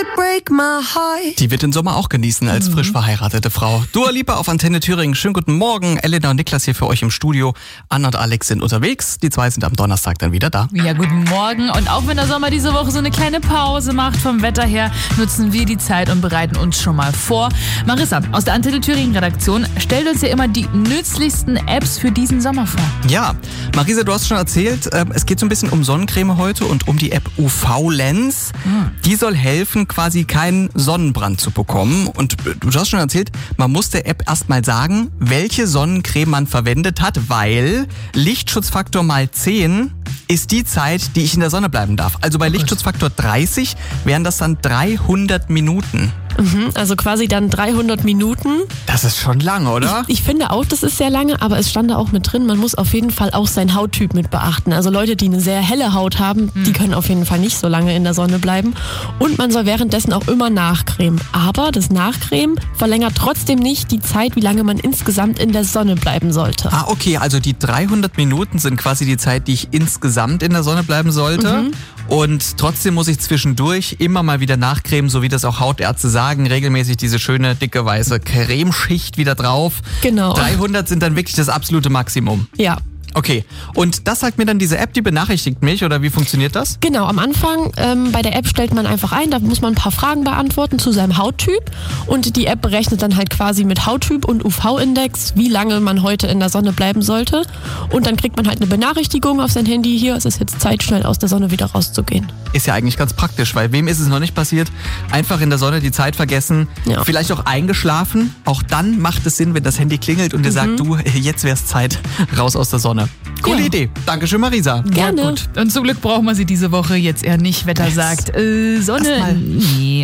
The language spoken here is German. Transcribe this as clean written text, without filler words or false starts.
break my heart. Die wird den Sommer auch genießen als frisch verheiratete Frau. Dua Lipa auf Antenne Thüringen. Schönen guten Morgen. Elena und Niklas hier für euch im Studio. Anna und Alex sind unterwegs. Die zwei sind am Donnerstag dann wieder da. Ja, guten Morgen. Und auch wenn der Sommer diese Woche so eine kleine Pause macht vom Wetter her, nutzen wir die Zeit und bereiten uns schon mal vor. Marissa aus der Antenne Thüringen Redaktion stellt uns ja immer die nützlichsten Apps für diesen Sommer vor. Ja, Marisa, du hast schon erzählt, es geht so ein bisschen um Sonnencreme heute und um die App UV-Lens. Die soll helfen, quasi keinen Sonnenbrand zu bekommen. Und du hast schon erzählt, man muss der App erstmal sagen, welche Sonnencreme man verwendet hat, weil Lichtschutzfaktor mal 10 ist die Zeit, die ich in der Sonne bleiben darf. Also bei Lichtschutzfaktor 30 wären das dann 300 Minuten. Also quasi dann 300 Minuten. Das ist schon lang, oder? Ich finde auch, das ist sehr lange, aber es stand da auch mit drin, man muss auf jeden Fall auch seinen Hauttyp mit beachten. Also Leute, die eine sehr helle Haut haben, die können auf jeden Fall nicht so lange in der Sonne bleiben. Und man soll währenddessen auch immer nachcremen. Aber das Nachcremen verlängert trotzdem nicht die Zeit, wie lange man insgesamt in der Sonne bleiben sollte. Ah, okay, also die 300 Minuten sind quasi die Zeit, die ich insgesamt in der Sonne bleiben sollte. Und trotzdem muss ich zwischendurch immer mal wieder nachcremen, so wie das auch Hautärzte sagen, regelmäßig diese schöne, dicke, weiße Cremeschicht wieder drauf. Genau. 300 sind dann wirklich das absolute Maximum. Ja. Okay, und das sagt mir dann diese App, die benachrichtigt mich, oder wie funktioniert das? Genau, am Anfang bei der App stellt man einfach ein, da muss man ein paar Fragen beantworten zu seinem Hauttyp und die App berechnet dann halt quasi mit Hauttyp und UV-Index, wie lange man heute in der Sonne bleiben sollte und dann kriegt man halt eine Benachrichtigung auf sein Handy, hier, es ist jetzt Zeit, schnell aus der Sonne wieder rauszugehen. Ist ja eigentlich ganz praktisch, weil wem ist es noch nicht passiert? Einfach in der Sonne die Zeit vergessen, vielleicht auch eingeschlafen, auch dann macht es Sinn, wenn das Handy klingelt und dir sagt, du, jetzt wär's Zeit, raus aus der Sonne. Coole Idee. Dankeschön, Marisa. Gerne. Ja, gut. Und zum Glück brauchen wir sie diese Woche jetzt eher nicht. Wetter sagt, Sonne, nee.